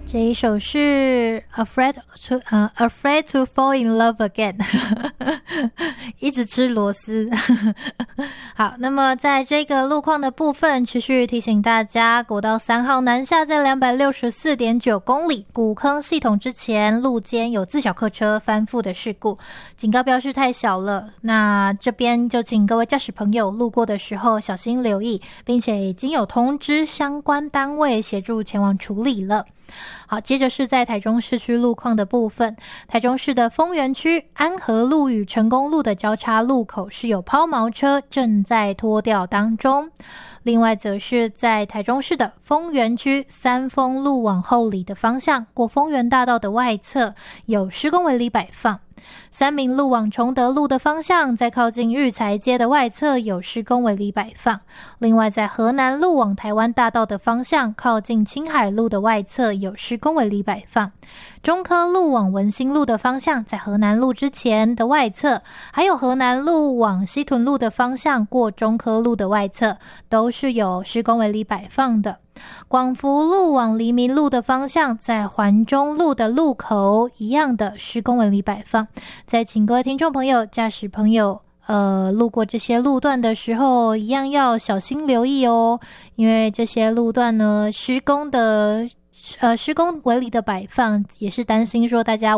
这一首是 Afraid to Fall in Love Again 一直吃螺丝好，那么在这个路况的部分，持续提醒大家，国道3号南下在 264.9 公里古坑系统之前，路肩有自小客车翻覆的事故，警告标示太小了，那这边就请各位驾驶朋友路过的时候小心留意，并且已经有通知相关单位协助前往处理了。好，接着是在台中市区路况的部分，台中市的丰原区安和路与成功路的交叉路口是有抛锚车正在拖吊当中，另外则是在台中市的丰原区三丰路往后里的方向过丰原大道的外侧有施工围篱摆放，三民路往崇德路的方向在靠近育才街的外侧有施工围篱摆放，另外在河南路往台湾大道的方向靠近青海路的外侧有施工围篱摆放，中科路往文心路的方向在河南路之前的外侧，还有河南路往西屯路的方向过中科路的外侧都是有施工围篱摆放的。广福路往黎明路的方向在环中路的路口一样的施工围篱摆放，再请各位听众朋友驾驶朋友路过这些路段的时候一样要小心留意哦，因为这些路段呢施工围篱的摆放也是担心说大家